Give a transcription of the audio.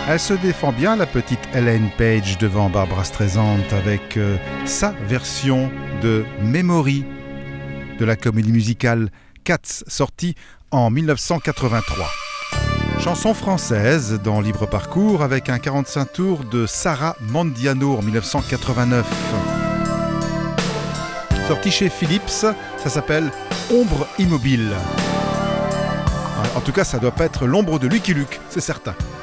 Elle se défend bien, la petite Ellen Page, devant Barbra Streisand avec sa version de Memory de la comédie musicale Cats, sortie en 1983. Chanson française dans Libre Parcours avec un 45 tours de Sarah Mandiano en 1989. Sortie chez Philips, ça s'appelle Ombre immobile. En tout cas, ça doit pas être l'ombre de Lucky Luke, c'est certain.